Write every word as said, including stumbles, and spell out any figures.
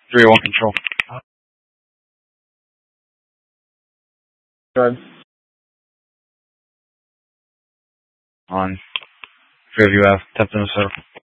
three oh one control. Go ahead. On. Three of you have. Tapped in the circle.